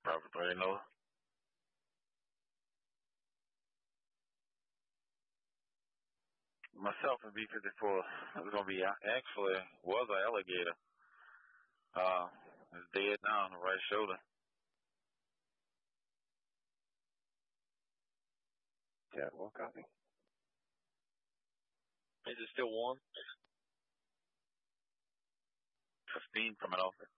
Prophet Brady Noah. Myself and B-54. It's going to be actually was an alligator. It's dead now on the right shoulder. Yeah, well, copy. Is it still warm? 15 coming off it.